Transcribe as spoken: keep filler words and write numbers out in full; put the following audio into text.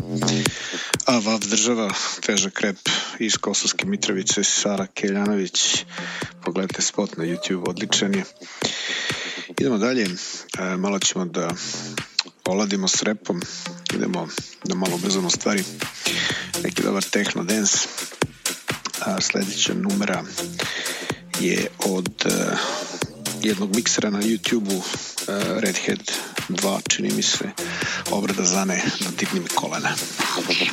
A Vav država, težak rep iz Kosovske Mitrovice, Sara Keljanović. Pogledajte spot na YouTube, odličan je. Idemo dalje, e, malo ćemo da oladimo s repom, idemo da malo ubrzamo stvari, neki dobar techno dance. A sledeća numera je od uh, jednog miksera na YouTube-u, uh, Redhead dva, čini mi se, obrada Zane, dotikni mi kolena.